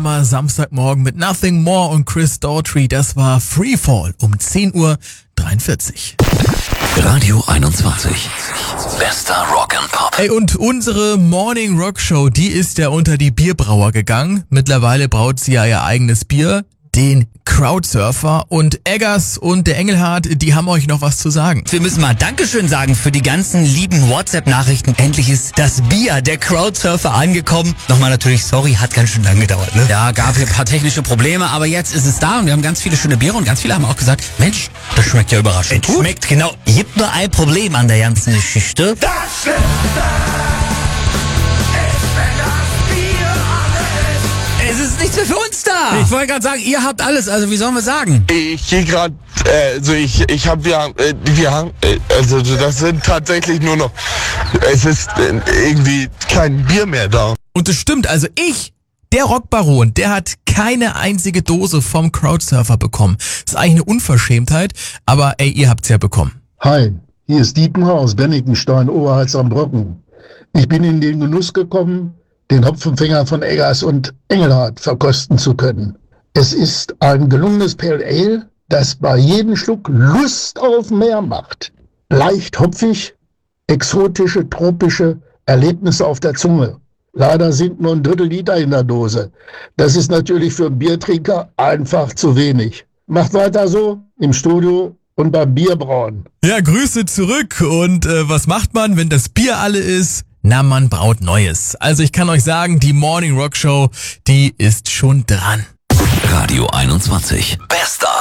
Mal Samstagmorgen mit Nothing More und Chris Daughtry. Das war Freefall um 10:43 Uhr. Radio 21. Bester Rock and Pop. Ey, und unsere Morning Rock Show, die ist ja unter die Bierbrauer gegangen. Mittlerweile braut sie ja ihr eigenes Bier, den Crowdsurfer. Und Eggers und der Engelhardt, die haben euch noch was zu sagen. Wir müssen mal Dankeschön sagen für die ganzen lieben WhatsApp-Nachrichten. Endlich ist das Bier der Crowdsurfer angekommen. Nochmal natürlich sorry, hat ganz schön lang gedauert, ne? Ja, gab hier ein paar technische Probleme, aber jetzt ist es da und wir haben ganz viele schöne Biere und ganz viele haben auch gesagt, Mensch, das schmeckt ja überraschend Es gut. schmeckt genau. Gibt nur ein Problem an der ganzen Geschichte. Es ist nichts mehr für uns da. Ich wollte gerade sagen, ihr habt alles, also wie sollen wir sagen? Ich gehe gerade, ich habe ja, also das sind tatsächlich nur noch, es ist irgendwie kein Bier mehr da. Und es stimmt, also der Rockbaron, der hat keine einzige Dose vom Crowdsurfer bekommen. Das ist eigentlich eine Unverschämtheit, aber ey, ihr habt's ja bekommen. Hi, hier ist Dietmar aus Bennikenstein, Oberhals am Brocken. Ich bin in den Genuss gekommen, den Hopfenfänger von Eggers und Engelhardt verkosten zu können. Es ist ein gelungenes Pale Ale, das bei jedem Schluck Lust auf mehr macht. Leicht hopfig, exotische, tropische Erlebnisse auf der Zunge. Leider sind nur 1/3 Liter in der Dose. Das ist natürlich für einen Biertrinker einfach zu wenig. Macht weiter so im Studio und beim Bierbrauen. Ja, Grüße zurück. Und was macht man, wenn das Bier alle ist? Na, man braut Neues. Also ich kann euch sagen, die Morning Rock Show, die ist schon dran. Radio 21. Bester